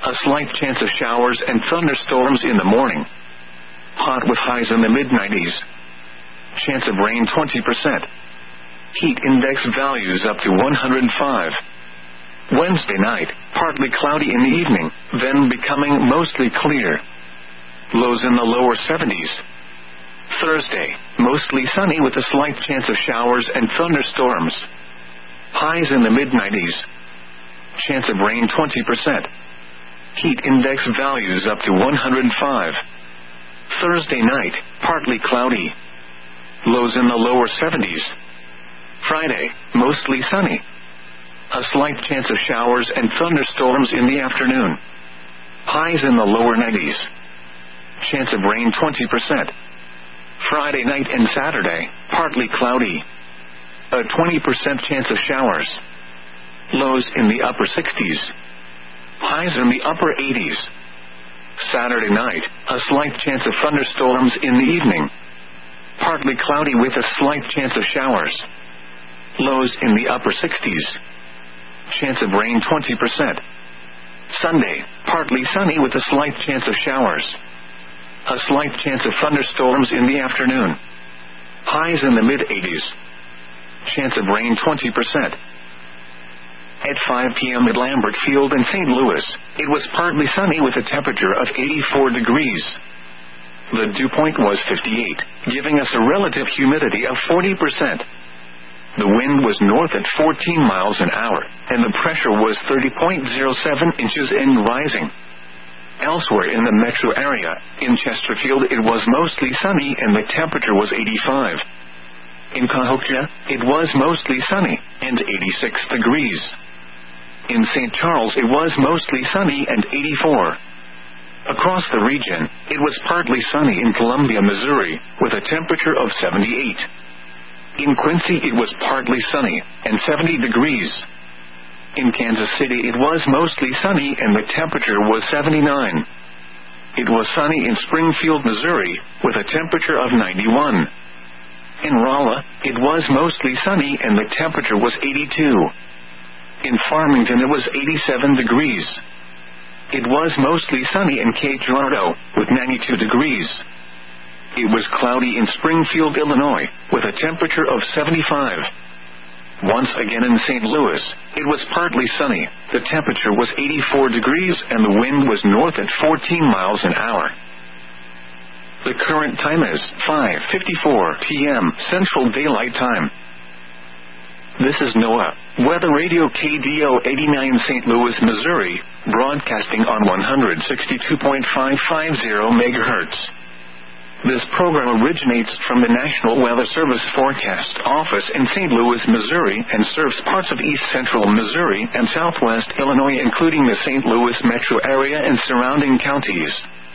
A slight chance of showers and thunderstorms in the morning. Hot with highs in the mid nineties. Chance of rain twenty percent. Heat index values up to one hundred five. Wednesday night, partly cloudy in the evening, then becoming mostly clear. Lows in the lower seventies. Thursday, mostly sunny with a slight chance of showers and thunderstorms. Highs in the mid nineties. Chance of rain twenty percent. Heat index values up to one hundred five. Thursday night, partly cloudy. Lows in the lower seventies. Friday, mostly sunny. A slight chance of showers and thunderstorms in the afternoon. Highs in the lower nineties. Chance of rain twenty percent. Friday night and Saturday, partly cloudy. A twenty percent chance of showers. Lows in the upper sixties. Highs in the upper eighties. Saturday night, a slight chance of thunderstorms in the evening. Partly cloudy with a slight chance of showers. Lows in the upper sixties. Chance of rain twenty percent. Sunday, partly sunny with a slight chance of showers. A slight chance of thunderstorms in the afternoon. Highs in the mid eighties. Chance of rain twenty percent. At five p.m. at Lambert Field in Saint Louis, it was partly sunny with a temperature of eighty-four degrees. The dew point was fifty-eight, giving us a relative humidity of forty percent. The wind was north at fourteen miles an hour, and the pressure was thirty point zero seven inches and rising. Elsewhere in the metro area, in Chesterfield it was mostly sunny and the temperature was eighty-five. In Cahokia, it was mostly sunny, and eighty-six degrees. In Saint Charles it was mostly sunny and eighty-four. Across the region, it was partly sunny in Columbia, Missouri, with a temperature of seventy-eight. In Quincy it was partly sunny, and seventy degrees. In Kansas City it was mostly sunny and the temperature was seventy-nine. It was sunny in Springfield, Missouri, with a temperature of ninety-one. In Rolla, it was mostly sunny and the temperature was eighty-two. In Farmington it was eighty-seven degrees. It was mostly sunny in Cape Girardeau, with ninety-two degrees. It was cloudy in Springfield, Illinois, with a temperature of seventy-five. Once again in Saint Louis, it was partly sunny, the temperature was eighty-four degrees and the wind was north at fourteen miles an hour. The current time is five fifty-four p.m. Central Daylight Time. This is NOAA, Weather Radio K D O eighty-nine Saint Louis, Missouri, broadcasting on one sixty-two point five five zero megahertz. This program originates from the National Weather Service Forecast Office in Saint Louis, Missouri, and serves parts of east central Missouri and southwest Illinois, including the Saint Louis metro area and surrounding counties.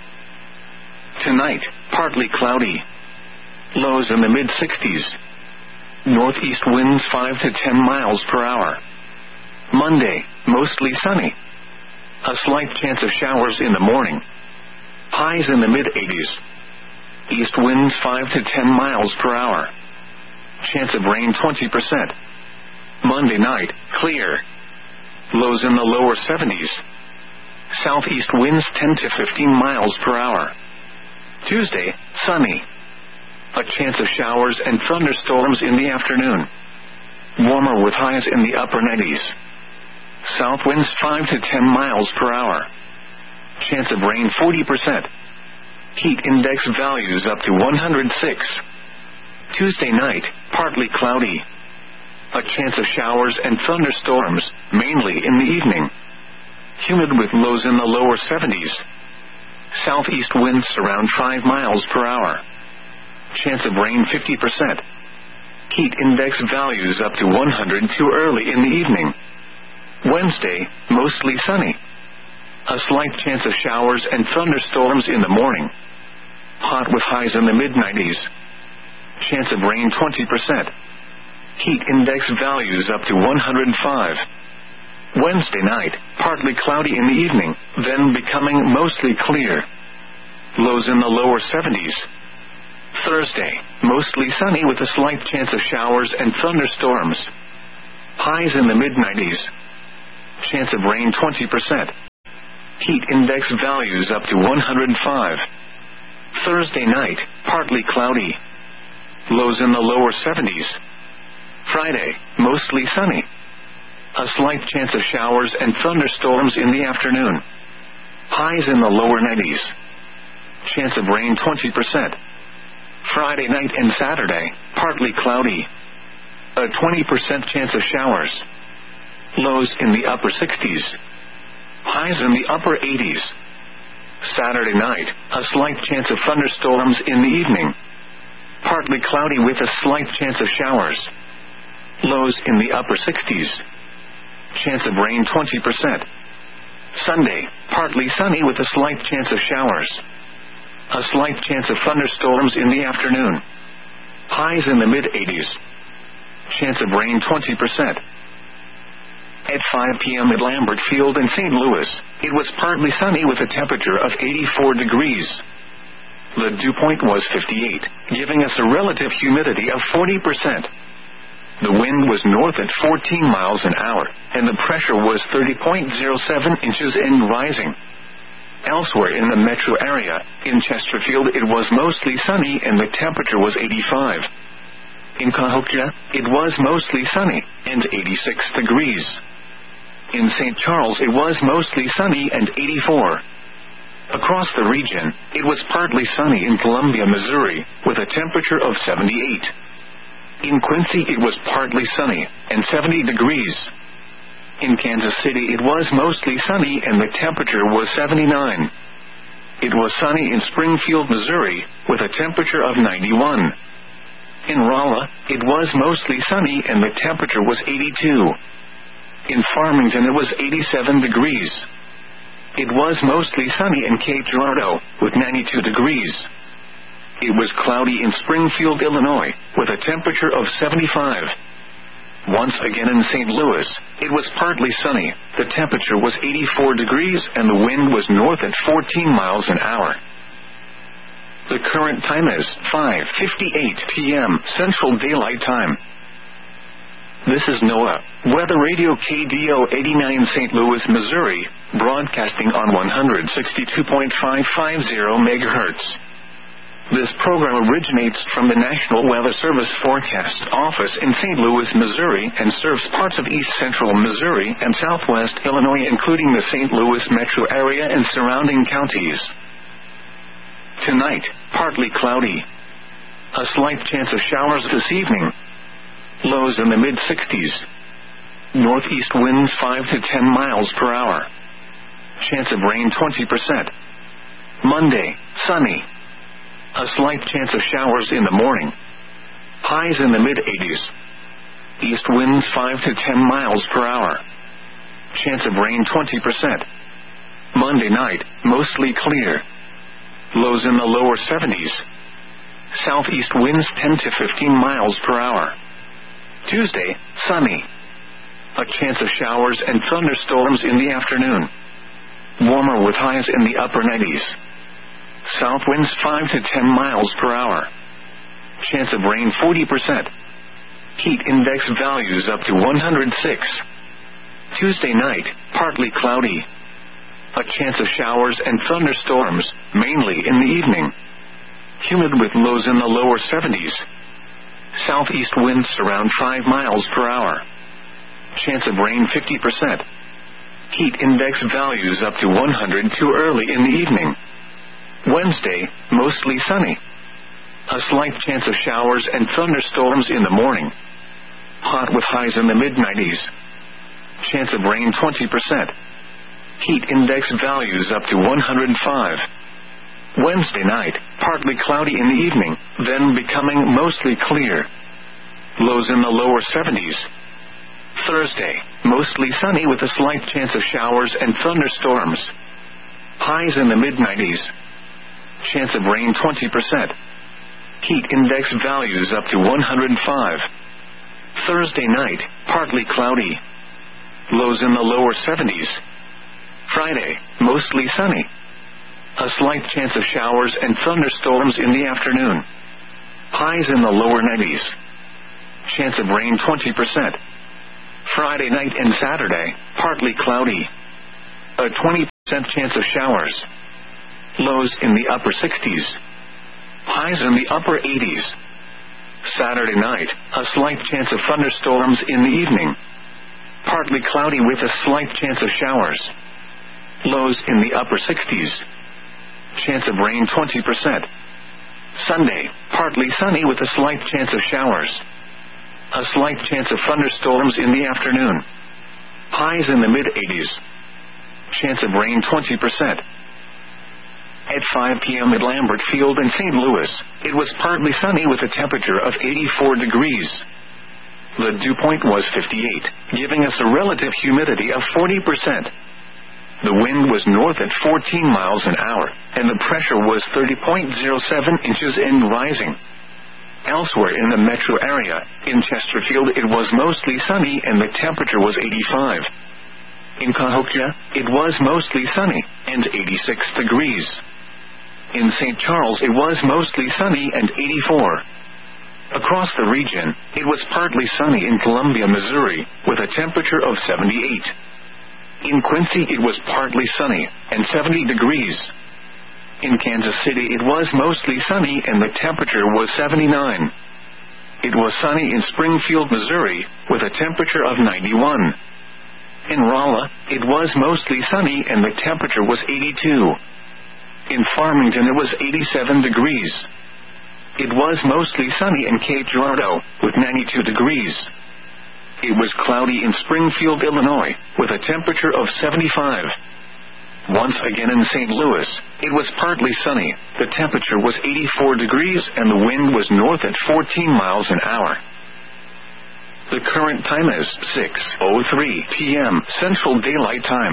Tonight, partly cloudy. Lows in the mid sixties. Northeast winds five to ten miles per hour. Monday, mostly sunny. A slight chance of showers in the morning. Highs in the mid eighties. East winds five to ten miles per hour. Chance of rain twenty percent. Monday night, clear. Lows in the lower seventies. Southeast winds ten to fifteen miles per hour. Tuesday, sunny. A chance of showers and thunderstorms in the afternoon. Warmer with highs in the upper nineties. South winds five to ten miles per hour. Chance of rain forty percent. Heat index values up to one hundred six. Tuesday night, partly cloudy. A chance of showers and thunderstorms, mainly in the evening. Humid with lows in the lower seventies. Southeast winds around five miles per hour. Chance of rain fifty percent. Heat index values up to one hundred two early in the evening. Wednesday, mostly sunny. A slight chance of showers and thunderstorms in the morning. Hot with highs in the mid nineties. Chance of rain twenty percent. Heat index values up to one hundred five. Wednesday night, partly cloudy in the evening, then becoming mostly clear. Lows in the lower seventies. Thursday, mostly sunny with a slight chance of showers and thunderstorms. Highs in the mid nineties. Chance of rain twenty percent. Heat index values up to one hundred five. Thursday night, partly cloudy. Lows in the lower seventies. Friday, mostly sunny. A slight chance of showers and thunderstorms in the afternoon. Highs in the lower nineties. Chance of rain twenty percent. Friday night and Saturday, partly cloudy. A twenty percent chance of showers. Lows in the upper sixties. Highs in the upper eighties. Saturday night, a slight chance of thunderstorms in the evening. Partly cloudy with a slight chance of showers. Lows in the upper sixties. Chance of rain twenty percent. Sunday, partly sunny with a slight chance of showers. A slight chance of thunderstorms in the afternoon. Highs in the mid-eighties. Chance of rain twenty percent. At five p.m. at Lambert Field in Saint Louis, it was partly sunny with a temperature of eighty-four degrees. The dew point was fifty-eight, giving us a relative humidity of forty percent. The wind was north at fourteen miles an hour, and the pressure was thirty point zero seven inches and rising. Elsewhere in the metro area, in Chesterfield it was mostly sunny and the temperature was eighty-five. In Cahokia, it was mostly sunny, and eighty-six degrees. In Saint Charles it was mostly sunny and eighty-four. Across the region, it was partly sunny in Columbia, Missouri, with a temperature of seventy-eight. In Quincy it was partly sunny, and seventy degrees. In Kansas City it was mostly sunny and the temperature was seventy-nine. It was sunny in Springfield, Missouri, with a temperature of ninety-one. In Rolla, it was mostly sunny and the temperature was eighty-two. In Farmington it was eighty-seven degrees. It was mostly sunny in Cape Girardeau, with ninety-two degrees. It was cloudy in Springfield, Illinois, with a temperature of seventy-five. Once again in Saint Louis, it was partly sunny, the temperature was eighty-four degrees and the wind was north at fourteen miles an hour. The current time is five fifty-eight p.m. Central Daylight Time. This is NOAA, Weather Radio K D O eighty-nine Saint Louis, Missouri, broadcasting on one sixty-two point five five zero megahertz. This program originates from the National Weather Service Forecast Office in Saint Louis, Missouri, and serves parts of east central Missouri and southwest Illinois, including the Saint Louis metro area and surrounding counties. Tonight, partly cloudy. A slight chance of showers this evening. Lows in the mid-sixties. Northeast winds five to ten miles per hour. Chance of rain twenty percent. Monday, sunny. A slight chance of showers in the morning. Highs in the mid-eighties. East winds five to ten miles per hour. Chance of rain twenty percent. Monday night, mostly clear. Lows in the lower seventies. Southeast winds ten to fifteen miles per hour. Tuesday, sunny. A chance of showers and thunderstorms in the afternoon. Warmer with highs in the upper nineties. South winds five to ten miles per hour. Chance of rain forty percent. Heat index values up to one hundred six. Tuesday night, partly cloudy. A chance of showers and thunderstorms, mainly in the evening. Humid with lows in the lower seventies. Southeast winds around five miles per hour. Chance of rain fifty percent. Heat index values up to one hundred two early in the evening. Wednesday, mostly sunny. A slight chance of showers and thunderstorms in the morning. Hot with highs in the mid-nineties. Chance of rain twenty percent. Heat index values up to one hundred five. Wednesday night, partly cloudy in the evening, then becoming mostly clear. Lows in the lower seventies. Thursday, mostly sunny with a slight chance of showers and thunderstorms. Highs in the mid-nineties. Chance of rain twenty percent. Heat index values up to one hundred five. Thursday night, partly cloudy. Lows in the lower seventies. Friday, mostly sunny. A slight chance of showers and thunderstorms in the afternoon. Highs in the lower nineties. Chance of rain twenty percent. Friday night and Saturday, partly cloudy. A twenty percent chance of showers. Lows in the upper sixties. Highs in the upper eighties. Saturday night, a slight chance of thunderstorms in the evening. Partly cloudy with a slight chance of showers. Lows in the upper sixties. Chance of rain twenty percent. Sunday, partly sunny with a slight chance of showers. A slight chance of thunderstorms in the afternoon. Highs in the mid-eighties. Chance of rain twenty percent. At five p.m. at Lambert Field in Saint Louis, it was partly sunny with a temperature of eighty-four degrees. The dew point was fifty-eight, giving us a relative humidity of forty percent. The wind was north at fourteen miles an hour, and the pressure was thirty point zero seven inches and rising. Elsewhere in the metro area, in Chesterfield it was mostly sunny and the temperature was eighty-five. In Cahokia, it was mostly sunny, and eighty-six degrees. In Saint Charles it was mostly sunny and eighty-four. Across the region, it was partly sunny in Columbia, Missouri, with a temperature of seventy-eight. In Quincy it was partly sunny, and seventy degrees. In Kansas City it was mostly sunny and the temperature was seventy-nine. It was sunny in Springfield, Missouri, with a temperature of ninety-one. In Rolla, it was mostly sunny and the temperature was eighty-two. In Farmington it was eighty-seven degrees. It was mostly sunny in Cape Girardeau, with ninety-two degrees. It was cloudy in Springfield, Illinois, with a temperature of seventy-five. Once again in Saint Louis, it was partly sunny, the temperature was eighty-four degrees and the wind was north at fourteen miles an hour. The current time is six oh three p.m. Central Daylight Time.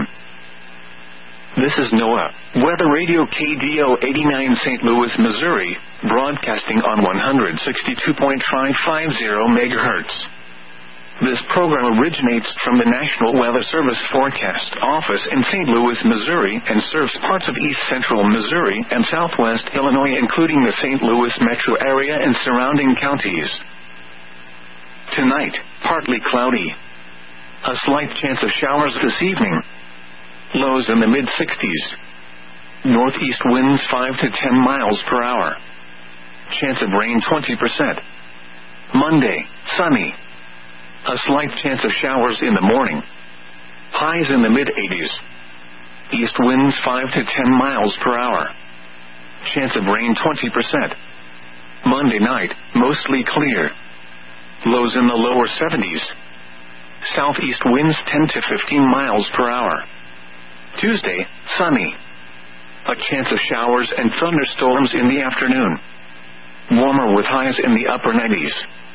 This is NOAA, Weather Radio K D O eighty-nine Saint Louis, Missouri, broadcasting on one sixty-two point five five zero megahertz. This program originates from the National Weather Service Forecast Office in Saint Louis, Missouri, and serves parts of east central Missouri and southwest Illinois, including the Saint Louis metro area and surrounding counties. Tonight, partly cloudy. A slight chance of showers this evening. Lows in the mid-sixties. Northeast winds five to ten miles per hour. Chance of rain twenty percent. Monday, sunny. A slight chance of showers in the morning. Highs in the mid-eighties. East winds five to ten miles per hour. Chance of rain twenty percent. Monday night, mostly clear. Lows in the lower seventies. Southeast winds ten to fifteen miles per hour. Tuesday, sunny. A chance of showers and thunderstorms in the afternoon. Warmer with highs in the upper nineties.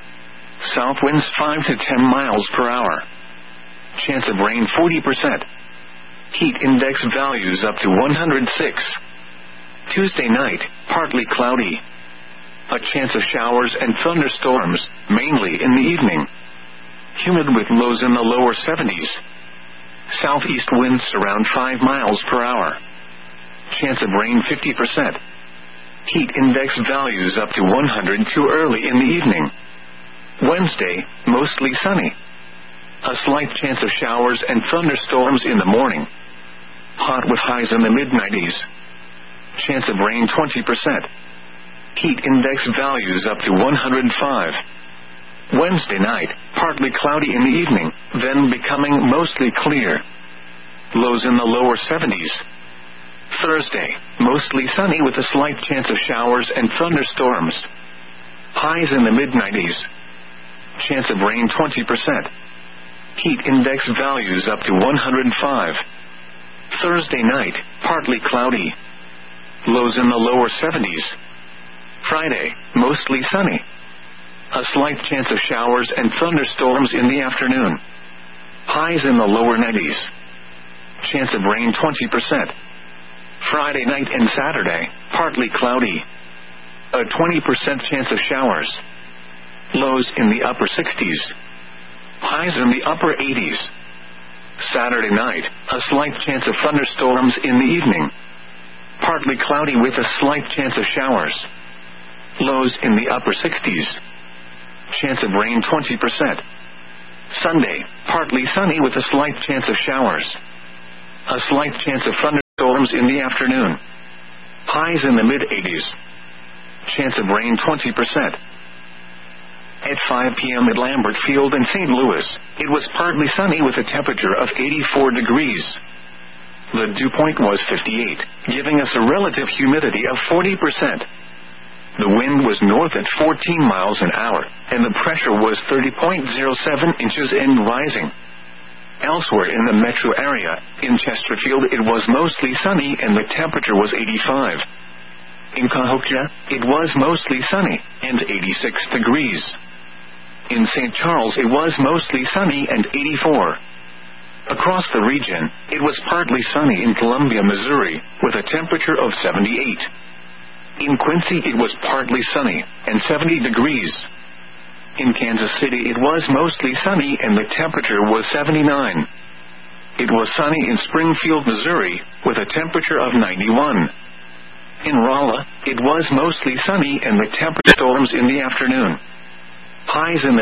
South winds five to ten miles per hour. Chance of rain forty percent. Heat index values up to one hundred six. Tuesday night, partly cloudy. A chance of showers and thunderstorms, mainly in the evening. Humid with lows in the lower seventies. Southeast winds around five miles per hour. Chance of rain fifty percent. Heat index values up to one hundred two early in the evening. Wednesday, mostly sunny. A slight chance of showers and thunderstorms in the morning. Hot with highs in the mid-nineties. Chance of rain twenty percent. Heat index values up to one hundred five. Wednesday night, partly cloudy in the evening, then becoming mostly clear. Lows in the lower seventies. Thursday, mostly sunny with a slight chance of showers and thunderstorms. Highs in the mid-nineties. Chance of rain twenty percent. Heat index values up to one hundred five. Thursday night, partly cloudy. Lows in the lower seventies. Friday, mostly sunny. A slight chance of showers and thunderstorms in the afternoon. Highs in the lower nineties. Chance of rain twenty percent. Friday night and Saturday, partly cloudy. A twenty percent chance of showers. Lows in the upper sixties. Highs in the upper eighties. Saturday night, a slight chance of thunderstorms in the evening. Partly cloudy with a slight chance of showers. Lows in the upper sixties. Chance of rain twenty percent. Sunday, partly sunny with a slight chance of showers. A slight chance of thunderstorms. storms in the afternoon. Highs in the mid-eighties. Chance of rain twenty percent. At five p.m. at Lambert Field in Saint Louis, it was partly sunny with a temperature of eighty-four degrees. The dew point was fifty-eight, giving us a relative humidity of forty percent. The wind was north at fourteen miles an hour, and the pressure was thirty point zero seven inches and rising. Elsewhere in the metro area, in Chesterfield it was mostly sunny and the temperature was eighty-five. In Cahokia, it was mostly sunny, and eighty-six degrees. In Saint Charles it was mostly sunny and eighty-four. Across the region, it was partly sunny in Columbia, Missouri, with a temperature of seventy-eight. In Quincy it was partly sunny, and seventy degrees. In Kansas City it was mostly sunny and the temperature was seventy-nine. It was sunny in Springfield, Missouri, with a temperature of ninety-one. In Rolla, it was mostly sunny and the temperature storms in the afternoon. Highs in the